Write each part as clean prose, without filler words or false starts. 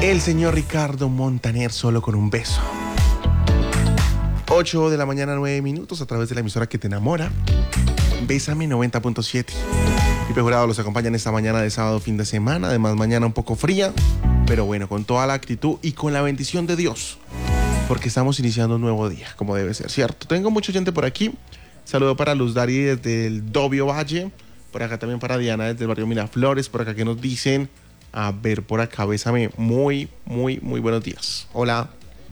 El señor Ricardo Montaner, Solo con un beso. 8 de la mañana, 9 minutos, a través de la emisora que te enamora. Bésame 90.7. Pipe Jurado los acompaña en esta mañana de sábado, fin de semana. Además, mañana un poco fría, pero bueno, con toda la actitud y con la bendición de Dios, porque estamos iniciando un nuevo día, como debe ser, ¿cierto? Tengo mucha gente por aquí. Saludo para Luz Dari desde el Dobio Valle. Por acá también para Diana desde el barrio Miraflores. Por acá que nos dicen, a ver, por acá, bésame. Muy buenos días. Hola.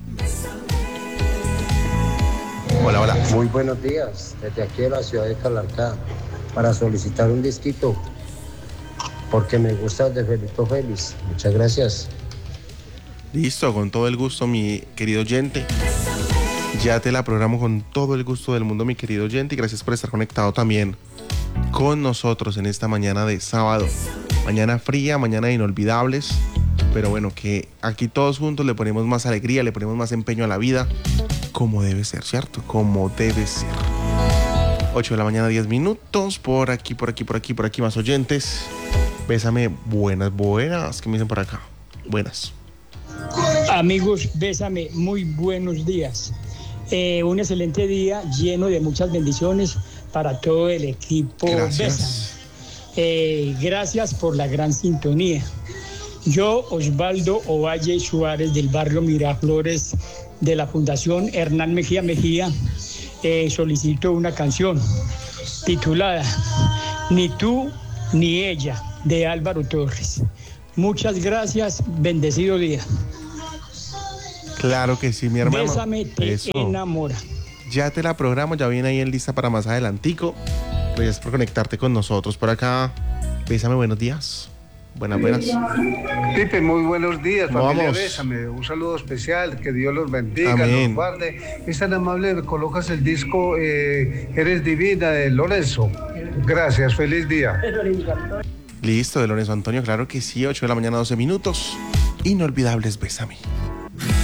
Hola. Muy buenos días, desde aquí de la ciudad de Calarcá, para solicitar un disquito, porque me gusta de Felito Félix. Muchas gracias. Listo, con todo el gusto, mi querido oyente. Ya te la programo con todo el gusto del mundo, mi querido oyente, y gracias por estar conectado también con nosotros en esta mañana de sábado. Mañana fría, mañana de inolvidables, pero bueno, que aquí todos juntos le ponemos más alegría, le ponemos más empeño a la vida, como debe ser, ¿cierto? Como debe ser. 8 de la mañana, 10 minutos, por aquí, más oyentes. Bésame, buenas, ¿qué me dicen por acá? Buenas. Amigos, bésame, muy buenos días. Un excelente día lleno de muchas bendiciones para todo el equipo. Gracias. Bésame. Gracias por la gran sintonía. Yo, Osvaldo Ovalle Suárez, del barrio Miraflores, de la Fundación Hernán Mejía, solicito una canción titulada Ni tú ni ella, de Álvaro Torres. Muchas gracias, bendecido día. Claro que sí, mi hermano. Bésame, te enamora. Ya te la programo, ya viene ahí en lista para más adelantico. Gracias por conectarte con nosotros por acá. Bésame, buenos días. Buenas. Pipe, muy buenos días, familia. Vamos. Bésame, un saludo especial, que Dios los bendiga, Amén. los guarde. Es tan amable, me colocas el disco Eres Divina de Lorenzo. Gracias, feliz día. Listo, de Lorenzo Antonio, claro que sí, 8 de la mañana, 12 minutos. Inolvidables, bésame.